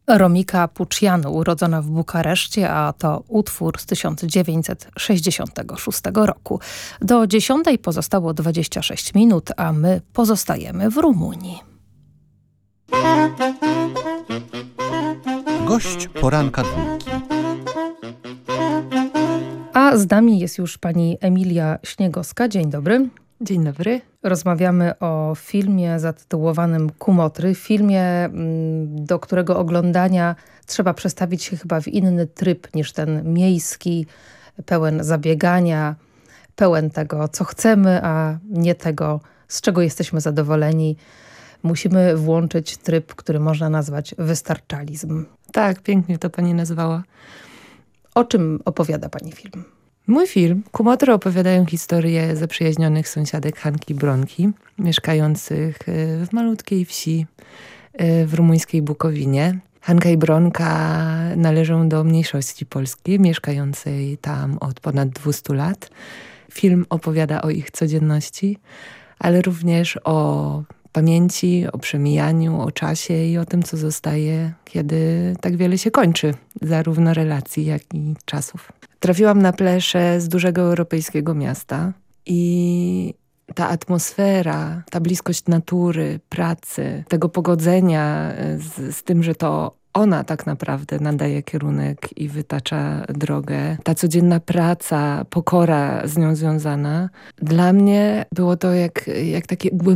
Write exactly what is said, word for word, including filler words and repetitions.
Romika Pucciano, urodzona w Bukareszcie, a to utwór z tysiąc dziewięćset sześćdziesiątego szóstego roku. Do dziesiątej pozostało dwadzieścia sześć minut, a my pozostajemy w Rumunii. Gość poranka dwójki. A z nami jest już pani Emilia Śniegowska. Dzień dobry. Dzień dobry. Rozmawiamy o filmie zatytułowanym Kumotry. Filmie, do którego oglądania trzeba przestawić się chyba w inny tryb niż ten miejski, pełen zabiegania, pełen tego, co chcemy, a nie tego, z czego jesteśmy zadowoleni. Musimy włączyć tryb, który można nazwać wystarczalizm. Tak, pięknie to pani nazwała. O czym opowiada pani film? Mój film Kumotry opowiadają historię zaprzyjaźnionych sąsiadek Hanki i Bronki, mieszkających w malutkiej wsi w rumuńskiej Bukowinie. Hanka i Bronka należą do mniejszości polskiej, mieszkającej tam od ponad dwieście lat. Film opowiada o ich codzienności, ale również o pamięci, o przemijaniu, o czasie i o tym, co zostaje, kiedy tak wiele się kończy, zarówno relacji, jak i czasów. Trafiłam na pleszę z dużego europejskiego miasta i ta atmosfera, ta bliskość natury, pracy, tego pogodzenia z, z tym, że to ona tak naprawdę nadaje kierunek i wytacza drogę. Ta codzienna praca, pokora z nią związana. Dla mnie było to jak, jak takie